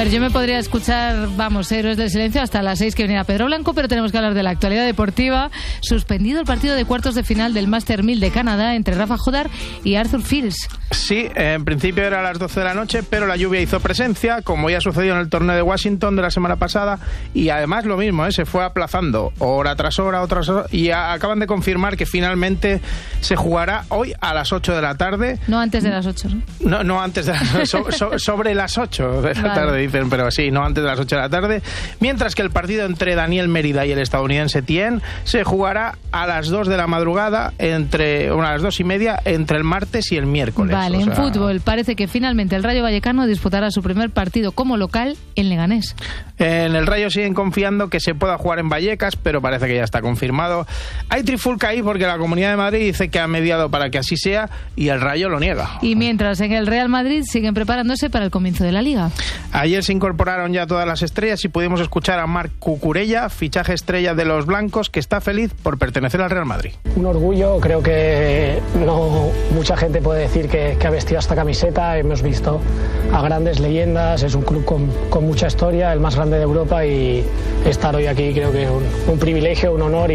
ver, yo me podría escuchar, Héroes del Silencio hasta las 6 que venía Pedro Blanco, pero tenemos que hablar de la actualidad deportiva. Suspendido el partido de cuartos de final del Master 1000 de Canadá entre Rafa Jodar y Arthur Fils. Sí, en principio era a las 12 de la noche, pero la lluvia hizo presencia, como ya sucedió en el torneo de Washington de la semana pasada, y además lo mismo, se fue aplazando hora tras hora, y acaban de confirmar que finalmente se jugará hoy a las 8 de la tarde. No antes de las 8, ¿no? No antes de las sobre las 8 de la tarde, dicen, pero sí, no antes de las 8 de la tarde. Mientras que el partido entre Daniel Mérida y el estadounidense Tien se jugará a las 2 de la madrugada, a las 2:30, entre el martes y el miércoles. Vale, en fútbol parece que finalmente el Rayo Vallecano disputará su primer partido como local en Leganés. En el Rayo siguen confiando que se pueda jugar en Vallecas, pero parece que ya está confirmado. Hay trifulca ahí porque la Comunidad de Madrid dice que ha mediado para que así sea y el Rayo lo niega. Y mientras en el Real Madrid siguen preparándose para el comienzo de la Liga. Ayer se incorporaron ya todas las estrellas y pudimos escuchar a Marc Cucurella, fichaje estrella de los blancos, que está feliz por pertenecer al Real Madrid. Un orgullo, creo que no mucha gente puede decir que ha vestido esta camiseta. Hemos visto a grandes leyendas, es un club con mucha historia, el más grande de Europa, y estar hoy aquí creo que es un privilegio, un honor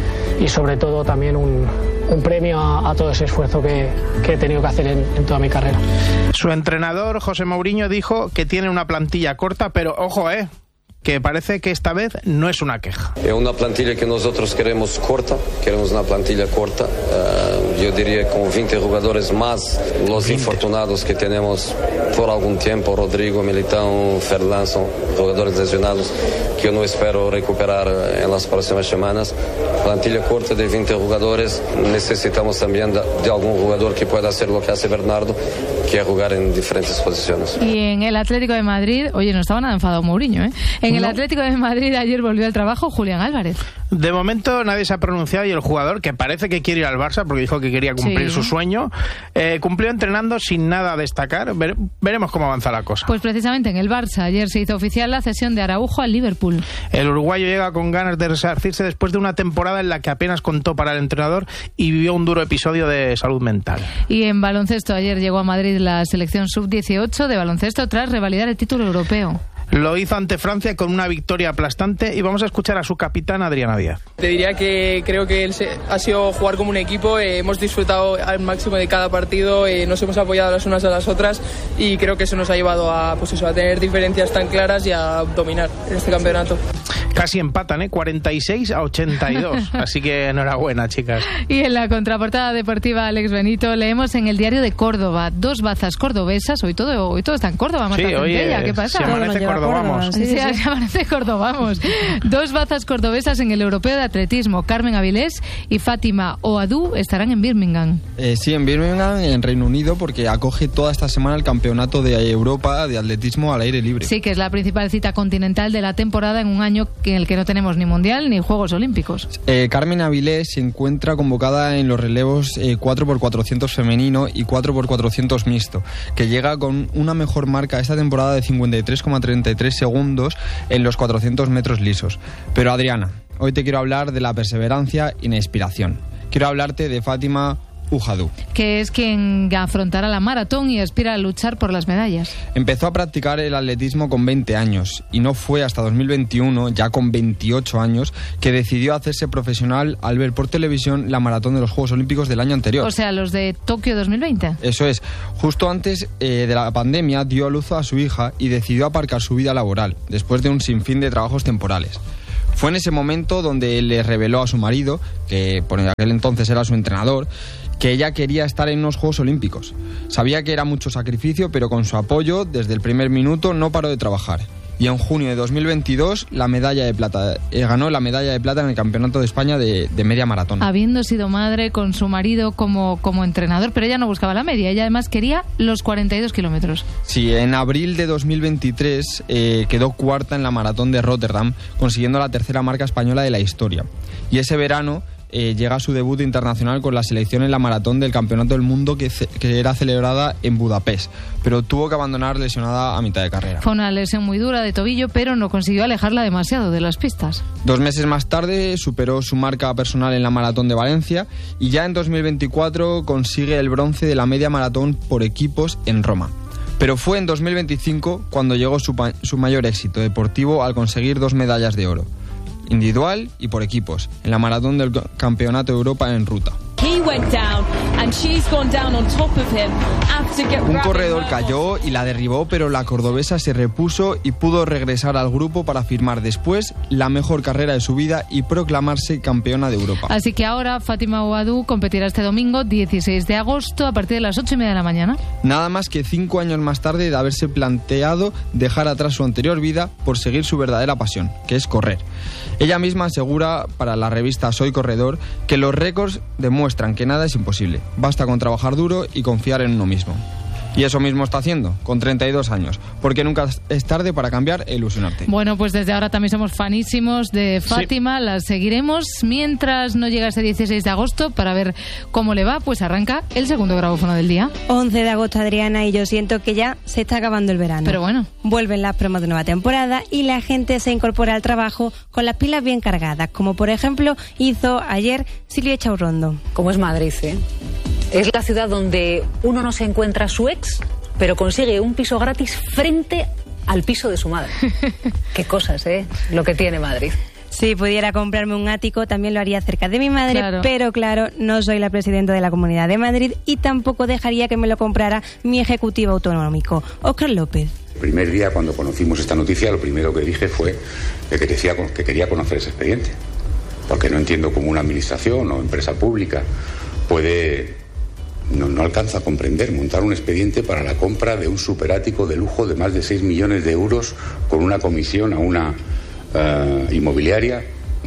y sobre todo también un premio a todo ese esfuerzo que he tenido que hacer en toda mi carrera. Su entrenador, José Mourinho, dijo que tiene una plantilla corta, pero ojo, que parece que esta vez no es una queja. Es una plantilla que nosotros queremos corta, queremos una plantilla corta. Yo diría con 20 jugadores más los infortunados que tenemos por algún tiempo, Rodrigo, Militão, Ferland, son jugadores lesionados que yo no espero recuperar en las próximas semanas. Plantilla corta de 20 jugadores, necesitamos también de algún jugador que pueda hacer lo que hace Bernardo, que es jugar en diferentes posiciones. Y en el Atlético de Madrid, oye, no estaba nada enfadado Mourinho, En el Atlético de Madrid ayer volvió al trabajo Julián Álvarez. De momento nadie se ha pronunciado y el jugador, que parece que quiere ir al Barça porque dijo que quería cumplir su sueño, cumplió entrenando sin nada a destacar. Veremos cómo avanza la cosa. Pues precisamente en el Barça ayer se hizo oficial la cesión de Araujo al Liverpool. El uruguayo llega con ganas de resarcirse después de una temporada en la que apenas contó para el entrenador y vivió un duro episodio de salud mental. Y en baloncesto ayer llegó a Madrid la selección sub-18 de baloncesto tras revalidar el título europeo. Lo hizo ante Francia con una victoria aplastante y vamos a escuchar a su capitán Adriana Díaz. Te diría que creo que ha sido jugar como un equipo, hemos disfrutado al máximo de cada partido, nos hemos apoyado las unas a las otras y creo que eso nos ha llevado a tener diferencias tan claras y a dominar en este campeonato. Casi empatan, 46-82, así que enhorabuena, chicas. Y en la contraportada deportiva, Alex Benito, leemos en el Diario de Córdoba, 2 bazas cordobesas, hoy todo está en Córdoba, Marta Centella, ¿qué pasa? Se amanece Cordobamos. Se amanece Cordobamos. 2 bazas cordobesas en el Europeo de Atletismo, Carmen Avilés y Fátima Oadú estarán en Birmingham. Sí, en Birmingham, en Reino Unido, porque acoge toda esta semana el Campeonato de Europa de Atletismo al aire libre. Sí, que es la principal cita continental de la temporada en un año en el que no tenemos ni Mundial ni Juegos Olímpicos. Carmen Avilés se encuentra convocada en los relevos 4x400 femenino y 4x400 mixto, que llega con una mejor marca esta temporada de 53,33 segundos en los 400 metros lisos. Pero Adriana, hoy te quiero hablar de la perseverancia y la inspiración. Quiero hablarte de Fátima Ujadu, que es quien afrontará la maratón y aspira a luchar por las medallas. Empezó a practicar el atletismo con 20 años y no fue hasta 2021, ya con 28 años, que decidió hacerse profesional al ver por televisión la maratón de los Juegos Olímpicos del año anterior. O sea, los de Tokio 2020. Eso es. Justo antes de la pandemia dio a luz a su hija y decidió aparcar su vida laboral, después de un sinfín de trabajos temporales. Fue en ese momento donde le reveló a su marido, que por aquel entonces era su entrenador, que ella quería estar en unos Juegos Olímpicos. Sabía que era mucho sacrificio, pero con su apoyo, desde el primer minuto, no paró de trabajar. Y en junio de 2022 ganó la medalla de plata en el Campeonato de España de media maratón. Habiendo sido madre con su marido como entrenador, pero ella no buscaba la media, ella además quería los 42 kilómetros. Sí, en abril de 2023 quedó cuarta en la maratón de Rotterdam, consiguiendo la 3ª marca española de la historia. Y ese verano llega su debut internacional con la selección en la maratón del Campeonato del Mundo que era celebrada en Budapest, pero tuvo que abandonar lesionada a mitad de carrera. Fue una lesión muy dura de tobillo, pero no consiguió alejarla demasiado de las pistas. 2 meses más tarde superó su marca personal en la maratón de Valencia y ya en 2024 consigue el bronce de la media maratón por equipos en Roma. Pero fue en 2025 cuando llegó su mayor éxito deportivo al conseguir 2 medallas de oro, individual y por equipos, en la maratón del Campeonato de Europa en ruta. Un corredor cayó y la derribó, pero la cordobesa se repuso y pudo regresar al grupo para firmar después la mejor carrera de su vida y proclamarse campeona de Europa. Así que ahora Fátima Ouadou competirá este domingo 16 de agosto a partir de las 8:30 de la mañana. Nada más que 5 años más tarde de haberse planteado dejar atrás su anterior vida por seguir su verdadera pasión, que es correr. Ella misma asegura para la revista Soy Corredor que los récords demuestran que nada es imposible. Basta con trabajar duro y confiar en uno mismo. Y eso mismo está haciendo, con 32 años, porque nunca es tarde para cambiar e ilusionarte. Bueno, pues desde ahora también somos fanísimos de Fátima, sí. La seguiremos mientras no llega ese 16 de agosto para ver cómo le va, pues arranca el segundo grabófono del día. 11 de agosto, Adriana, y yo siento que ya se está acabando el verano. Pero bueno. Vuelven las promos de nueva temporada y la gente se incorpora al trabajo con las pilas bien cargadas, como por ejemplo hizo ayer Silvia Chaurrondo. Como es Madrid, ¿eh? Es la ciudad donde uno no se encuentra a su ex, pero consigue un piso gratis frente al piso de su madre. Qué cosas, ¿eh? Lo que tiene Madrid. Si pudiera comprarme un ático, también lo haría cerca de mi madre, claro. Pero claro, no soy la presidenta de la Comunidad de Madrid y tampoco dejaría que me lo comprara mi ejecutivo autonómico, Óscar López. El primer día, cuando conocimos esta noticia, lo primero que dije fue que quería conocer ese expediente. Porque no entiendo cómo una administración o empresa pública puede... No alcanza a comprender montar un expediente para la compra de un superático de lujo de más de 6 millones de euros con una comisión a una inmobiliaria.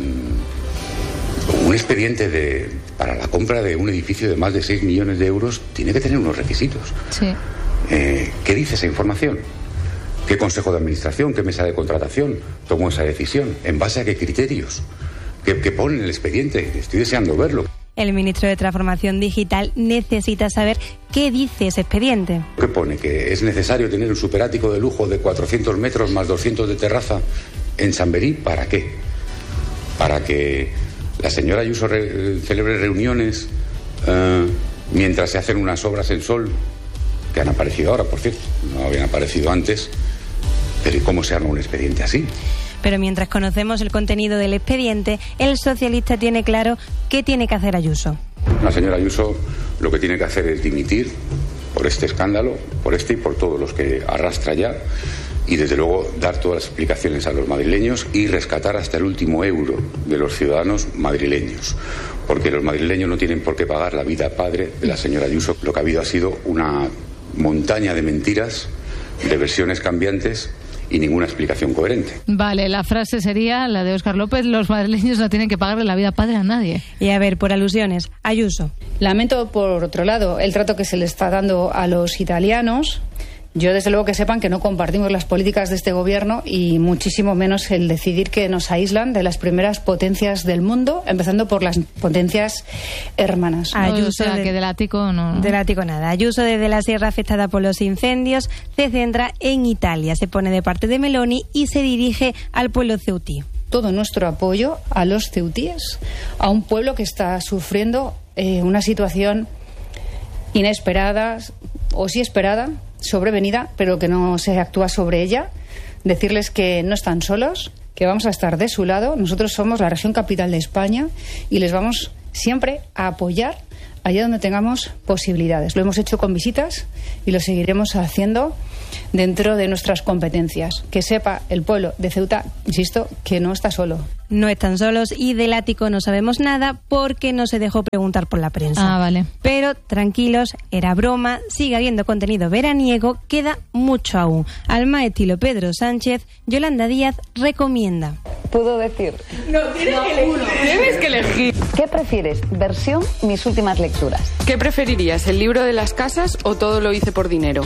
Un expediente para la compra de un edificio de más de 6 millones de euros tiene que tener unos requisitos. Sí. ¿Qué dice esa información? ¿Qué consejo de administración, qué mesa de contratación tomó esa decisión? ¿En base a qué criterios? ¿Qué pone en el expediente? Estoy deseando verlo. El ministro de Transformación Digital necesita saber qué dice ese expediente. ¿Qué pone? ¿Que es necesario tener un superático de lujo de 400 metros más 200 de terraza en Samberí? ¿Para qué? ¿Para que la señora Ayuso celebre reuniones mientras se hacen unas obras en Sol, que han aparecido ahora, por cierto, no habían aparecido antes? Pero ¿y cómo se arma un expediente así? Pero mientras conocemos el contenido del expediente, el socialista tiene claro qué tiene que hacer Ayuso. La señora Ayuso lo que tiene que hacer es dimitir por este escándalo, por este y por todos los que arrastra ya, y desde luego dar todas las explicaciones a los madrileños y rescatar hasta el último euro de los ciudadanos madrileños. Porque los madrileños no tienen por qué pagar la vida padre de la señora Ayuso. Lo que ha habido ha sido una montaña de mentiras, de versiones cambiantes y ninguna explicación coherente. Vale, la frase sería la de Óscar López: los madrileños no tienen que pagarle la vida padre a nadie. Y a ver, por alusiones, Ayuso. Lamento, por otro lado, el trato que se le está dando a los italianos. Yo, desde luego, que sepan que no compartimos las políticas de este gobierno y muchísimo menos el decidir que nos aíslan de las primeras potencias del mundo, empezando por las potencias hermanas. Ayuso, o sea, que del ático no. Del ático nada. Ayuso, desde la sierra afectada por los incendios, se centra en Italia, se pone de parte de Meloni y se dirige al pueblo ceutí. Todo nuestro apoyo a los ceutíes, a un pueblo que está sufriendo una situación inesperada o sí esperada, sobrevenida, pero que no se actúa sobre ella. Decirles que no están solos, que vamos a estar de su lado. Nosotros somos la región capital de España y les vamos siempre a apoyar allá donde tengamos posibilidades. Lo hemos hecho con visitas y lo seguiremos haciendo dentro de nuestras competencias. Que sepa el pueblo de Ceuta, insisto, que no está solo. No están solos y del ático no sabemos nada porque no se dejó preguntar por la prensa. Ah, vale. Pero tranquilos, era broma, sigue habiendo contenido veraniego, queda mucho aún. Al más estilo Pedro Sánchez, Yolanda Díaz recomienda. ¿Puedo decir? No, tienes que elegir. ¿Qué prefieres? Versión Mis últimas lecturas. ¿Qué preferirías, el libro de las casas o Todo lo hice por dinero?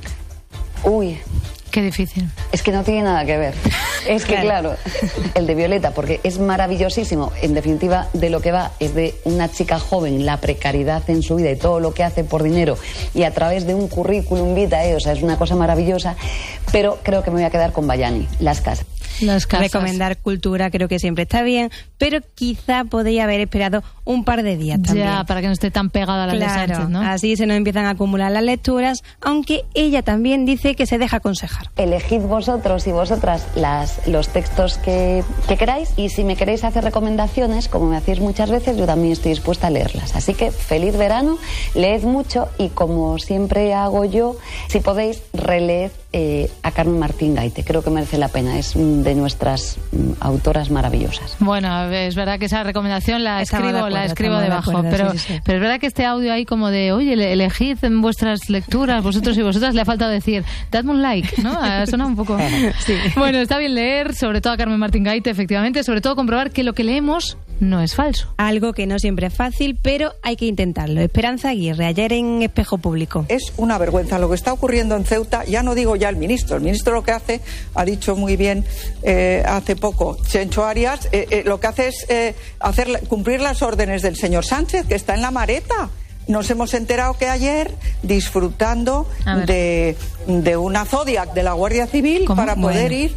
Uy. Qué difícil. Es que no tiene nada que ver. Es que claro, el de Violeta, porque es maravillosísimo. En definitiva, de lo que va es de una chica joven, la precariedad en su vida y todo lo que hace por dinero y a través de un currículum vitae, o sea, es una cosa maravillosa. Pero creo que me voy a quedar con Bayani, Las casas. Las casas. Recomendar cultura creo que siempre está bien, pero quizá podría haber esperado un par de días también. Ya, para que no esté tan pegada a la de Sánchez, ¿no? Así se nos empiezan a acumular las lecturas, aunque ella también dice que se deja aconsejar. Elegid vosotros y vosotras los textos que queráis, y si me queréis hacer recomendaciones, como me hacéis muchas veces, yo también estoy dispuesta a leerlas. Así que feliz verano, leed mucho y, como siempre hago yo, si podéis, releed a Carmen Martín Gaite. Creo que merece la pena, es de nuestras autoras maravillosas. Bueno, es verdad que esa recomendación la escribo debajo, pero es verdad que este audio ahí como de, oye, elegid en vuestras lecturas, vosotros y vosotras, le ha faltado decir, dadme un like, ¿no? Ha sonado un poco... Sí. Bueno, está bien leer, sobre todo a Carmen Martín Gaite, efectivamente, sobre todo comprobar que lo que leemos no es falso. Algo que no siempre es fácil, pero hay que intentarlo. Esperanza Aguirre, ayer en Espejo Público. Es una vergüenza lo que está ocurriendo en Ceuta. Ya no digo ya el ministro lo que hace, ha dicho muy bien hace poco Chencho Arias, lo que hace es cumplir las órdenes del señor Sánchez, que está en la Mareta. Nos hemos enterado que ayer, disfrutando de una Zodiac de la Guardia Civil, para poder ir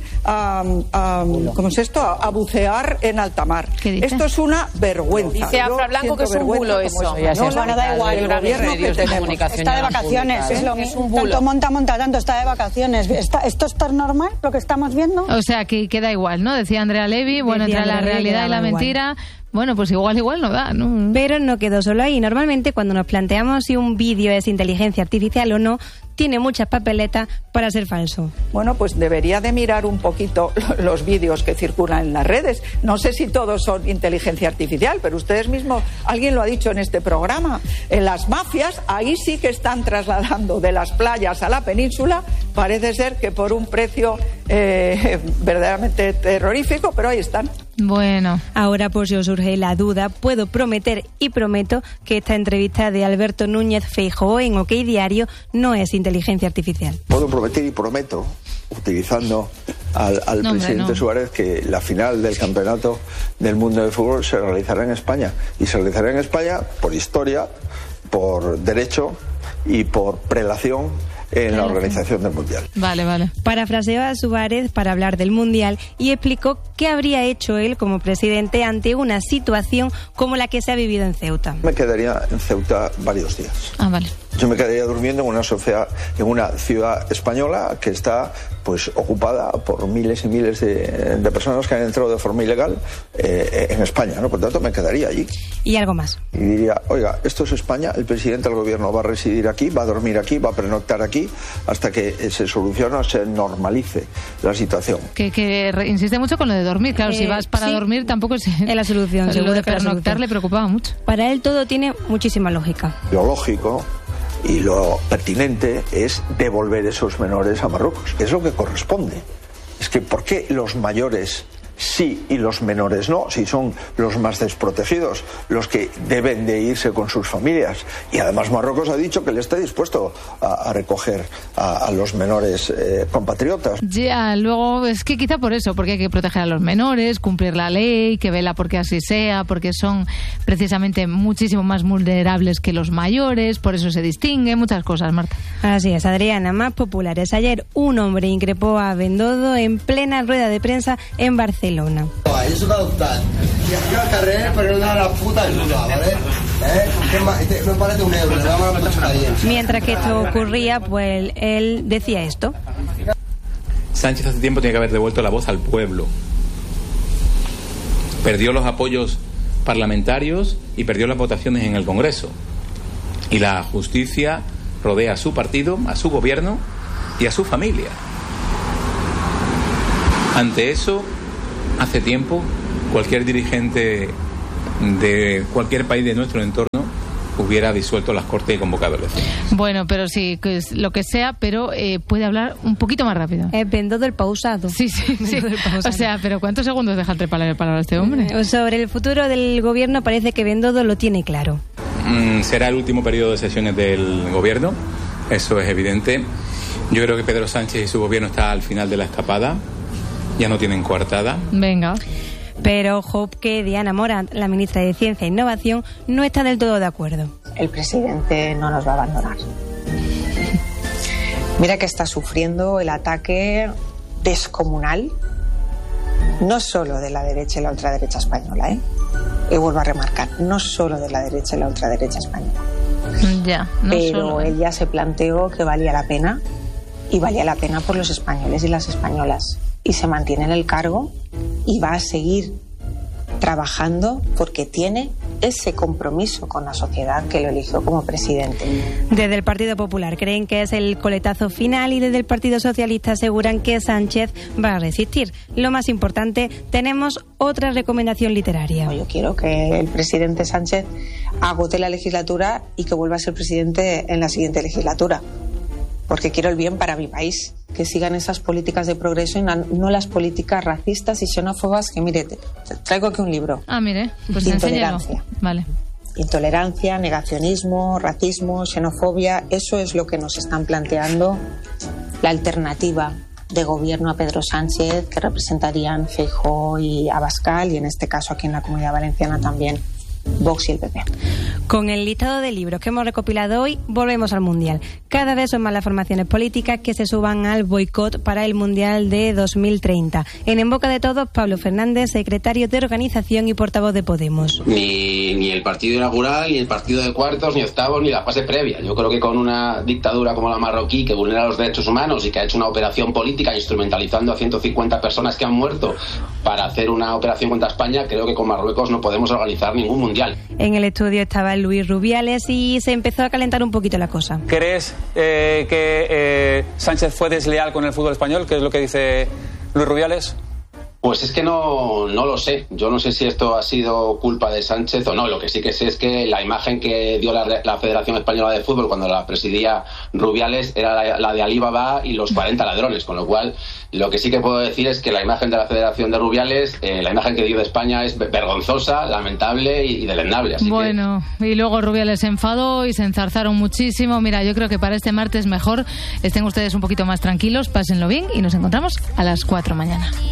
¿cómo es esto? A bucear en alta mar. Esto es una vergüenza. Dice Afra Blanco que es un bulo eso. No, da igual. El gobierno que tenemos está de vacaciones. Es lo mismo. Tanto monta tanto, está de vacaciones. ¿Esto está normal, lo que estamos viendo? O sea, que da igual, ¿no? Decía Andrea Levy, bueno, entre la realidad y la mentira... Bueno, pues igual no da, ¿no? Pero no quedó solo ahí. Normalmente, cuando nos planteamos si un vídeo es inteligencia artificial o no, tiene muchas papeletas para ser falso. Bueno, pues debería de mirar un poquito los vídeos que circulan en las redes. No sé si todos son inteligencia artificial, pero ustedes mismos, alguien lo ha dicho en este programa, en las mafias, ahí sí que están trasladando de las playas a la península, parece ser que por un precio verdaderamente terrorífico, pero ahí están. Bueno. Ahora, por si os surge la duda, puedo prometer y prometo que esta entrevista de Alberto Núñez Feijóo en OK Diario no es inteligencia artificial. Puedo prometer y prometo, utilizando al presidente Suárez, que la final del campeonato del mundo de fútbol se realizará en España. Y se realizará en España por historia, por derecho y por prelación en la organización del Mundial. Vale. Parafraseó a Suárez para hablar del Mundial y explicó qué habría hecho él como presidente ante una situación como la que se ha vivido en Ceuta. Me quedaría en Ceuta varios días. Vale. Yo me quedaría durmiendo en una ciudad española que está pues ocupada por miles y miles de personas que han entrado de forma ilegal en España, ¿no? Por tanto, me quedaría allí. Y algo más. Y diría, oiga, esto es España, el presidente del gobierno va a residir aquí, va a dormir aquí, va a pernoctar aquí, hasta que se solucione o se normalice la situación. Que insiste mucho con lo de dormir. Claro, si vas para dormir tampoco es la solución. Lo de pernoctar le preocupaba mucho. Para él todo tiene muchísima lógica. Lo lógico y lo pertinente es devolver esos menores a Marruecos. Es lo que corresponde. Es que ¿por qué los mayores sí y los menores no? Si son los más desprotegidos, los que deben de irse con sus familias. Y además Marruecos ha dicho que le está dispuesto a recoger a los menores compatriotas. Ya, luego es que quizá por eso, porque hay que proteger a los menores, cumplir la ley, que vela porque así sea, porque son precisamente muchísimo más vulnerables que los mayores, por eso se distinguen muchas cosas, Marta. Así es, Adriana. Más populares. Ayer un hombre increpó a Bendodo en plena rueda de prensa en Barcelona. Ellos son adoptados. Y aquí al carrer, pero no da la puta ayuda, ¿vale? Me parece un euro, le damos a la persona bien. Mientras que esto ocurría, pues él decía esto. Sánchez hace tiempo tiene que haber devuelto la voz al pueblo. Perdió los apoyos parlamentarios y perdió las votaciones en el Congreso. Y la justicia rodea a su partido, a su gobierno y a su familia. Ante eso, hace tiempo, cualquier dirigente de cualquier país de nuestro entorno hubiera disuelto las Cortes y convocado elecciones. Bueno, pero sí, que es lo que sea, pero puede hablar un poquito más rápido. Es Bendodo el pausado. Sí. O sea, pero ¿cuántos segundos deja entre palabras este hombre? Sobre el futuro del gobierno parece que Bendodo lo tiene claro. Será el último periodo de sesiones del gobierno, eso es evidente. Yo creo que Pedro Sánchez y su gobierno está al final de la escapada. Ya no tienen coartada. Venga. Pero ojo que Diana Morant, la ministra de Ciencia e Innovación, no está del todo de acuerdo. El presidente no nos va a abandonar. Mira que está sufriendo el ataque descomunal no solo de la derecha y la ultraderecha española, y vuelvo a remarcar, no solo de la derecha y la ultraderecha española. Ya, no pero solo. Él ya se planteó que valía la pena, y valía la pena por los españoles y las españolas, y se mantiene en el cargo y va a seguir trabajando porque tiene ese compromiso con la sociedad que lo eligió como presidente. Desde el Partido Popular creen que es el coletazo final y desde el Partido Socialista aseguran que Sánchez va a resistir. Lo más importante, tenemos otra recomendación literaria. Yo quiero que el presidente Sánchez agote la legislatura y que vuelva a ser presidente en la siguiente legislatura, porque quiero el bien para mi país, que sigan esas políticas de progreso y no las políticas racistas y xenófobas que, mire, traigo aquí un libro. Ah, mire, pues Intolerancia. Vale. Intolerancia, negacionismo, racismo, xenofobia, eso es lo que nos están planteando la alternativa de gobierno a Pedro Sánchez, que representarían Feijóo y Abascal, y en este caso aquí en la Comunidad Valenciana también Vox y el PP. Con el listado de libros que hemos recopilado hoy, volvemos al Mundial. Cada vez son más las formaciones políticas que se suban al boicot para el Mundial de 2030. En boca de todos, Pablo Fernández, secretario de Organización y portavoz de Podemos. Ni el partido inaugural, ni el partido de cuartos, ni octavos, ni la fase previa. Yo creo que con una dictadura como la marroquí, que vulnera los derechos humanos y que ha hecho una operación política instrumentalizando a 150 personas que han muerto para hacer una operación contra España, creo que con Marruecos no podemos organizar ningún Mundial. En el estudio estaba Luis Rubiales y se empezó a calentar un poquito la cosa. ¿Crees que Sánchez fue desleal con el fútbol español? ¿Qué es lo que dice Luis Rubiales? Pues es que no lo sé. Yo no sé si esto ha sido culpa de Sánchez o no. Lo que sí que sé es que la imagen que dio la Federación Española de Fútbol cuando la presidía Rubiales era la de Alibaba y los 40 ladrones, con lo cual lo que sí que puedo decir es que la imagen de la Federación de Rubiales, la imagen que dio de España es vergonzosa, lamentable y deleznable. Así bueno, y luego Rubiales se enfadó y se enzarzaron muchísimo. Mira, yo creo que para este martes mejor estén ustedes un poquito más tranquilos, pásenlo bien y nos encontramos a las 4 mañana.